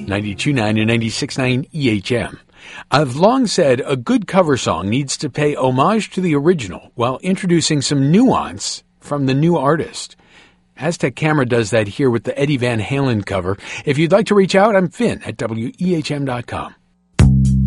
92.9 and 96.9 EHM. I've long said a good cover song needs to pay homage to the original while introducing some nuance from the new artist. Aztec Camera does that here with the Eddie Van Halen cover. If you'd like to reach out, I'm Finn at WEHM.com.